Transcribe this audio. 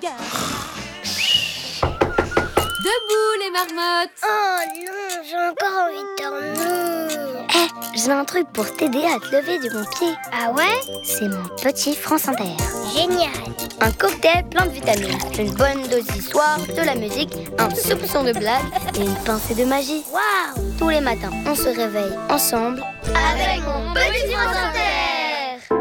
Debout les marmottes! Oh non, j'ai encore envie de dormir. J'ai un truc pour t'aider à te lever du bon pied. Ah ouais? C'est mon petit France Inter. Génial! Un cocktail plein de vitamines, une bonne dose d'histoire, de la musique, un soupçon de blague et une pincée de magie. Waouh! Tous les matins, on se réveille ensemble avec mon petit France Inter.